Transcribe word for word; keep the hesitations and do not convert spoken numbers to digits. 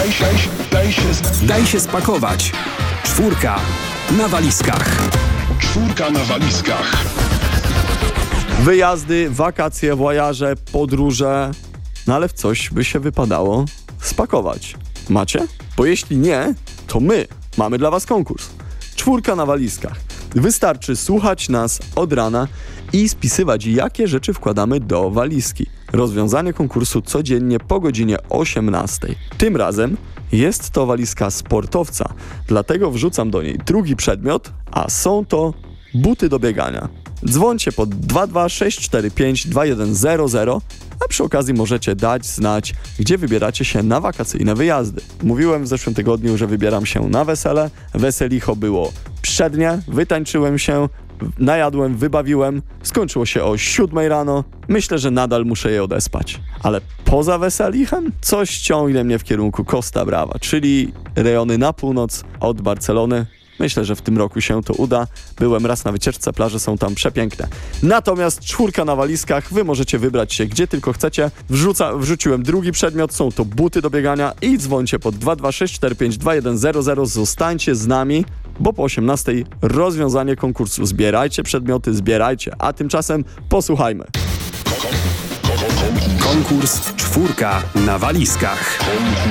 daj się, daj się, Daj się spakować. Czwórka na walizkach. czwórka na walizkach. Wyjazdy, wakacje, wojaże, podróże. No ale w coś by się wypadało spakować. Macie? Bo jeśli nie, to my mamy dla was konkurs. Czwórka na walizkach. Wystarczy słuchać nas od rana i spisywać, jakie rzeczy wkładamy do walizki. Rozwiązanie konkursu codziennie po godzinie osiemnastej. Tym razem jest to walizka sportowca, dlatego wrzucam do niej drugi przedmiot, a są to buty do biegania. Dzwońcie pod dwa dwa sześć cztery pięć dwa jeden zero zero, a przy okazji możecie dać znać, gdzie wybieracie się na wakacyjne wyjazdy. Mówiłem w zeszłym tygodniu, że wybieram się na wesele. Weselicho było przednie, wytańczyłem się, najadłem, wybawiłem. Skończyło się o siódmej rano. Myślę, że nadal muszę je odespać. Ale poza weselichem coś ciągnie mnie w kierunku Costa Brava, czyli rejony na północ od Barcelony. Myślę, że w tym roku się to uda. Byłem raz na wycieczce, plaże są tam przepiękne. Natomiast czwórka na walizkach, wy możecie wybrać się gdzie tylko chcecie. Wrzuca, wrzuciłem drugi przedmiot, są to buty do biegania i dzwońcie pod dwa dwa sześć cztery pięć dwa jeden zero zero. Zostańcie z nami, bo po osiemnastej rozwiązanie konkursu. Zbierajcie przedmioty, zbierajcie, a tymczasem posłuchajmy. Konkurs czwórka na walizkach.